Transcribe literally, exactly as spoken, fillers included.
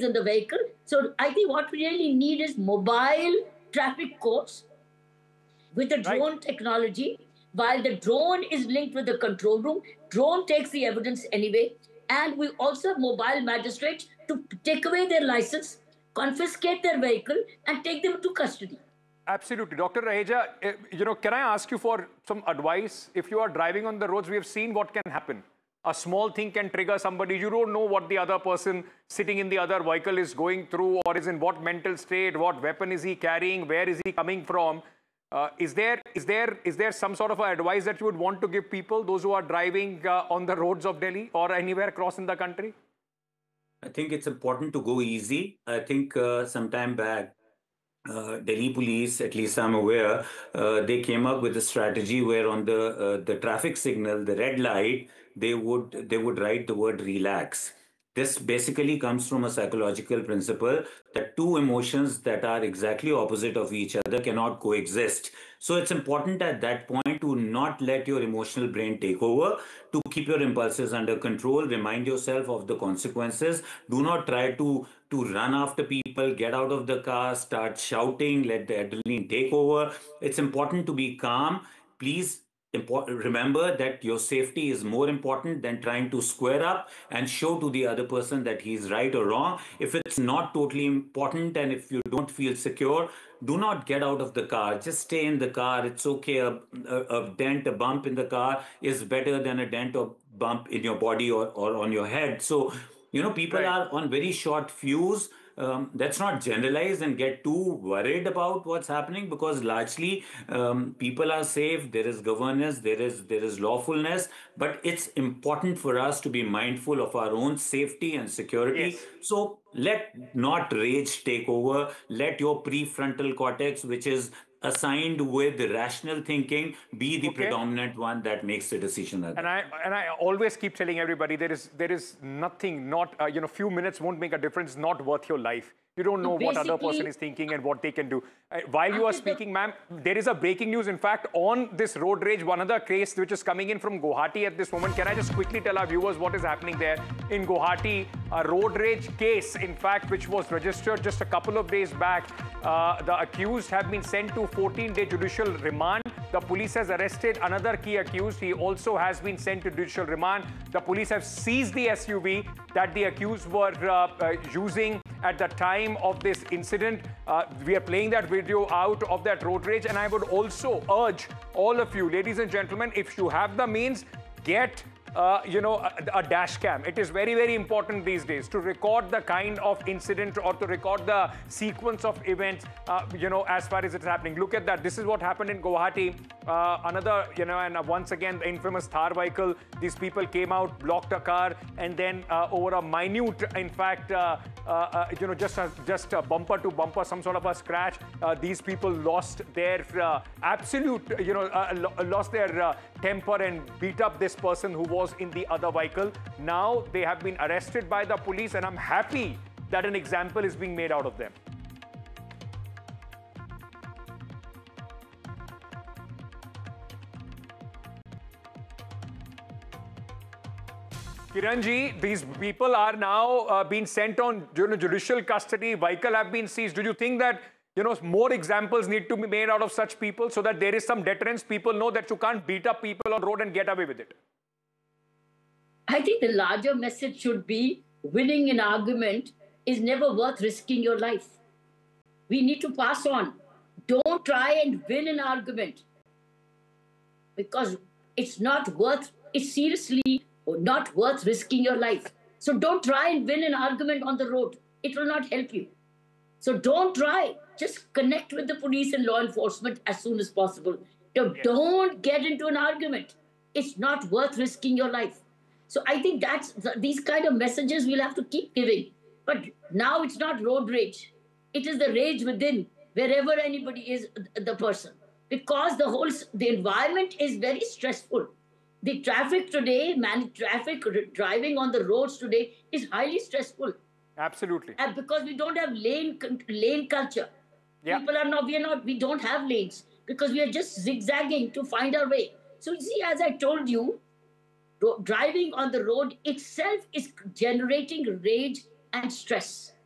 is in the vehicle. So I think what we really need is mobile traffic courts with the drone right. technology. While the drone is linked with the control room, drone takes the evidence anyway. And we also have mobile magistrates to take away their license, confiscate their vehicle, and take them to custody. Absolutely. Doctor Raheja, you know, can I ask you for some advice? If you are driving on the roads, we have seen what can happen. A small thing can trigger somebody. You don't know what the other person sitting in the other vehicle is going through, or is in what mental state, what weapon is he carrying, where is he coming from. Uh, is there is there is there some sort of advice that you would want to give people, those who are driving uh, on the roads of Delhi or anywhere across in the country? I think it's important to go easy. I think uh, some time back, uh, Delhi police, at least I'm aware, uh, they came up with a strategy where on the uh, the traffic signal, the red light, they would they would write the word relax. This basically comes from a psychological principle that two emotions that are exactly opposite of each other cannot coexist. So it's important at that point to not let your emotional brain take over, to keep your impulses under control, remind yourself of the consequences. Do not try to, to run after people, get out of the car, start shouting, let the adrenaline take over. It's important to be calm. Please remember that your safety is more important than trying to square up and show to the other person that he's right or wrong. If it's not totally important and if you don't feel secure, do not get out of the car. Just stay in the car. It's okay. A, a, a dent, a bump in the car is better than a dent or bump in your body or, or on your head. So, you know, people right. are on very short fuse. Um, let's not generalize and get too worried about what's happening, because largely um, people are safe. There is governance, there is there is lawfulness, but it's important for us to be mindful of our own safety and security. Yes. So let not rage take over. Let your prefrontal cortex, which is assigned with rational thinking, be the okay. predominant one that makes the decision. And I and I always keep telling everybody there is there is nothing, not uh, you know, few minutes won't make a difference, not worth your life. You don't know what other person is thinking and what they can do. Uh, while you are speaking, ma'am, there is a breaking news. In fact, on this road rage, one other case which is coming in from Guwahati at this moment. Can I just quickly tell our viewers what is happening there in Guwahati? A road rage case, in fact, which was registered just a couple of days back. Uh, the accused have been sent to fourteen day judicial remand. The police has arrested another key accused. He also has been sent to judicial remand. The police have seized the S U V that the accused were uh, uh, using at the time of this incident. Uh, we are playing that video out of that road rage. And I would also urge all of you, ladies and gentlemen, if you have the means, get Uh, you know, a, a dash cam. It is very, very important these days to record the kind of incident or to record the sequence of events, uh, you know, as far as it's happening. Look at that. This is what happened in Guwahati. Uh, another, you know, and once again, the infamous Thar vehicle. These people came out, blocked a car, and then uh, over a minute, in fact, uh, uh, uh, you know, just a, just a bumper to bumper, some sort of a scratch. Uh, these people lost their uh, absolute, you know, uh, lost their uh, temper and beat up this person who was in the other vehicle. Now they have been arrested by the police, and I'm happy that an example is being made out of them. Kiranji, these people are now uh, being sent on you know, judicial custody. Vehicle have been seized. Do you think that you know, more examples need to be made out of such people so that there is some deterrence? People know that you can't beat up people on road and get away with it. I think the larger message should be winning an argument is never worth risking your life. We need to pass on. Don't try and win an argument because it's not worth, it's seriously not worth risking your life. So don't try and win an argument on the road. It will not help you. So don't try. Just connect with the police and law enforcement as soon as possible. Don't, yes. don't get into an argument. It's not worth risking your life. So I think that's these kind of messages we'll have to keep giving. But now it's not road rage. It is the rage within, wherever anybody is the person. Because the whole, the environment is very stressful. The traffic today, man, traffic driving on the roads today is highly stressful. Absolutely. And because we don't have lane, lane culture. Yeah. People are not, we are not, we don't have lanes because we are just zigzagging to find our way. So you see, as I told you, driving on the road itself is generating rage and stress.